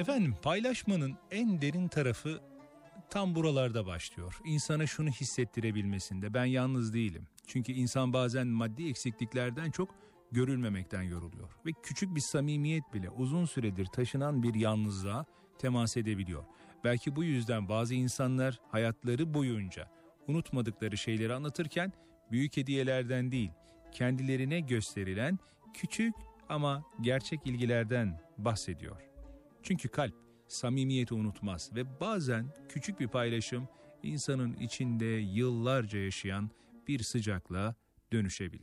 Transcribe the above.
Efendim, paylaşmanın en derin tarafı tam buralarda başlıyor. İnsana şunu hissettirebilmesinde, ben yalnız değilim. Çünkü insan bazen maddi eksikliklerden çok görülmemekten yoruluyor. Ve küçük bir samimiyet bile uzun süredir taşınan bir yalnızlığa temas edebiliyor. Belki bu yüzden bazı insanlar hayatları boyunca unutmadıkları şeyleri anlatırken büyük hediyelerden değil, kendilerine gösterilen küçük ama gerçek ilgilerden bahsediyor. Çünkü kalp samimiyeti unutmaz ve bazen küçük bir paylaşım insanın içinde yıllarca yaşayan bir sıcaklığa dönüşebilir.